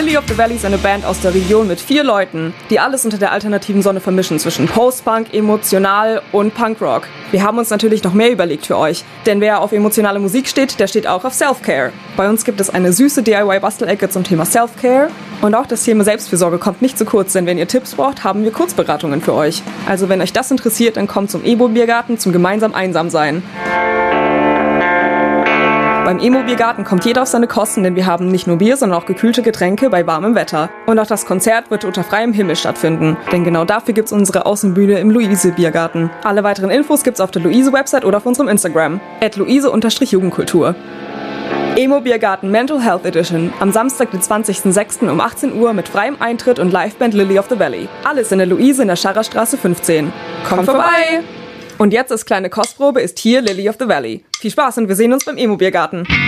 Lily of the Valley ist eine Band aus der Region mit 4 Leuten, die alles unter der alternativen Sonne vermischen zwischen Post-Punk, emotional und Punkrock. Wir haben uns natürlich noch mehr überlegt für euch, denn wer auf emotionale Musik steht, der steht auch auf Self-Care. Bei uns gibt es eine süße DIY-Bastelecke zum Thema Self-Care und auch das Thema Selbstfürsorge kommt nicht zu kurz, denn wenn ihr Tipps braucht, haben wir Kurzberatungen für euch. Also wenn euch das interessiert, dann kommt zum Emo-Biergarten zum gemeinsam einsam sein. Beim Emo-Biergarten kommt jeder auf seine Kosten, denn wir haben nicht nur Bier, sondern auch gekühlte Getränke bei warmem Wetter. Und auch das Konzert wird unter freiem Himmel stattfinden, denn genau dafür gibt's unsere Außenbühne im Luise-Biergarten. Alle weiteren Infos gibt's auf der Luise-Website oder auf unserem Instagram, @luise_jugendkultur. Emo-Biergarten Mental Health Edition, am Samstag, den 20.06. um 18 Uhr mit freiem Eintritt und Liveband Lily of the Valley. Alles in der Luise in der Scharrerstraße 15. Kommt vorbei! Und jetzt als kleine Kostprobe ist hier Lily of the Valley. Viel Spaß und wir sehen uns beim Emo-Biergarten.